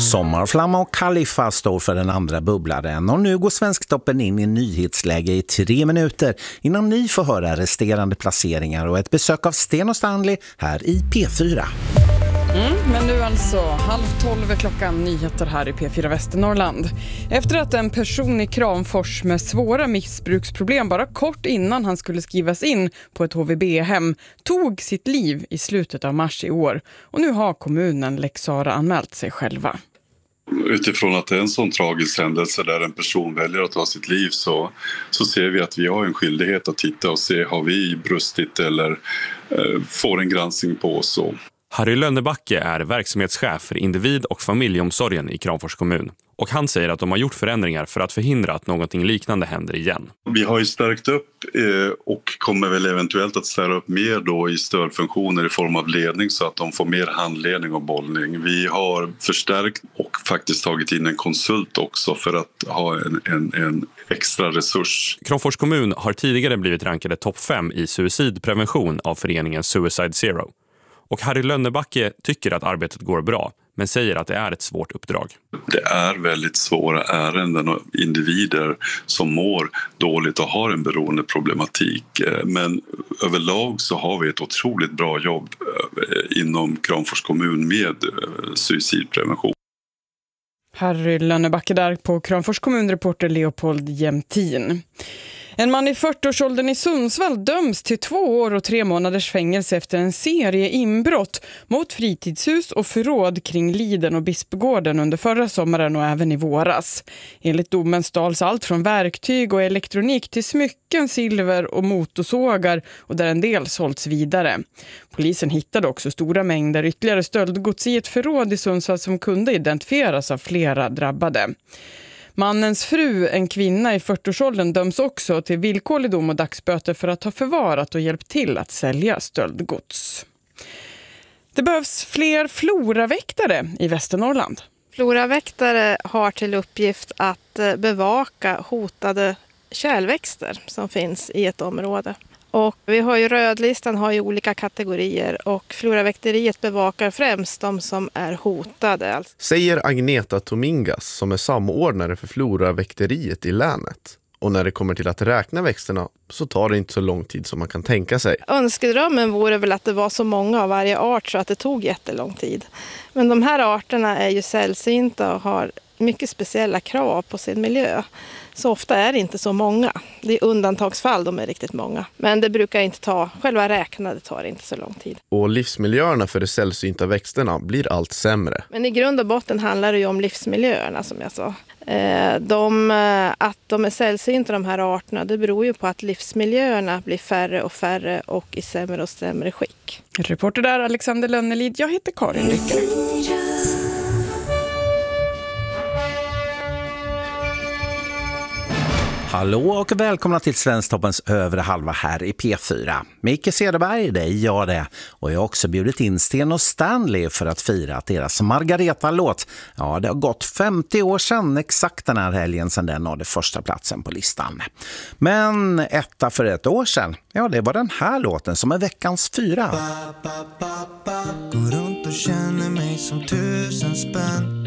Sommarflamma och Khalifa står för den andra bubblaren och nu går Svensktoppen in i nyhetsläge i 3 minuter innan ni får höra resterande placeringar och ett besök av Sten och Stanley här i P4. Men nu alltså 11:30 är klockan, nyheter här i P4 Västernorrland. Efter att en person i Kramfors med svåra missbruksproblem bara kort innan han skulle skrivas in på ett HVB-hem tog sitt liv i slutet av mars i år. Och nu har kommunen Lex Sarah anmält sig själva. Utifrån att det är en sån tragisk händelse där en person väljer att ta sitt liv så ser vi att vi har en skyldighet att titta och se, har vi brustit eller får en granskning på oss. Harry Lönnebacke är verksamhetschef för individ- och familjeomsorgen i Kramfors kommun. Och han säger att de har gjort förändringar för att förhindra att någonting liknande händer igen. Vi har ju stärkt upp och kommer väl eventuellt att stärka upp mer då i stödfunktioner i form av ledning så att de får mer handledning och bollning. Vi har förstärkt och faktiskt tagit in en konsult också för att ha en extra resurs. Kramfors kommun har tidigare blivit rankade topp 5 i suicidprevention av föreningen Suicide Zero. Och Harry Lönnebacke tycker att arbetet går bra, men säger att det är ett svårt uppdrag. Det är väldigt svåra ärenden och individer som mår dåligt och har en beroendeproblematik. Men överlag så har vi ett otroligt bra jobb inom Kramfors kommun med suicidprevention. Harry Lönnebacke där på Kramfors kommunreporter Leopold Jämtin. En man i 40-årsåldern i Sundsvall döms till 2 år och 3 månaders fängelse efter en serie inbrott mot fritidshus och förråd kring Liden och Bispegården under förra sommaren och även i våras. Enligt domen stals allt från verktyg och elektronik till smycken, silver och motorsågar och där en del sålts vidare. Polisen hittade också stora mängder ytterligare stöldgods i ett förråd i Sundsvall som kunde identifieras av flera drabbade. Mannens fru, en kvinna i 40-årsåldern, döms också till villkorlig dom och dagsböter för att ha förvarat och hjälpt till att sälja stöldgods. Det behövs fler floraväktare i Västernorrland. Floraväktare har till uppgift att bevaka hotade kärlväxter som finns i ett område. Och vi har ju rödlistan har ju olika kategorier och floraväkteriet bevakar främst de som är hotade. Säger Agneta Tomingas som är samordnare för floraväkteriet i länet. Och när det kommer till att räkna växterna så tar det inte så lång tid som man kan tänka sig. Önskedrömmen vore väl att det var så många av varje art så att det tog jättelång tid. Men de här arterna är ju sällsynta och har mycket speciella krav på sin miljö. Så ofta är det inte så många. Det är undantagsfall, de är riktigt många. Men det brukar inte ta, själva räknandet tar inte så lång tid. Och livsmiljöerna för de sällsynta växterna blir allt sämre. Men i grund och botten handlar det ju om livsmiljöerna som jag sa. Att de är sällsynta de här arterna, det beror ju på att livsmiljöerna blir färre och färre och i sämre och sämre skick. Reporter där Alexander Lönnelid, jag heter Karin Lycke. Hallå och välkomna till Svensktoppens övre halva här i P4. Micke Cederberg, det är jag det. Och jag har också bjudit in Sten och Stanley för att fira att deras Margareta-låt, ja det har gått 50 år sedan exakt den här helgen sedan den nådde första platsen på listan. Men etta för ett år sedan, ja det var den här låten som är veckans 4. Går runt och känner mig som 1000 spänn.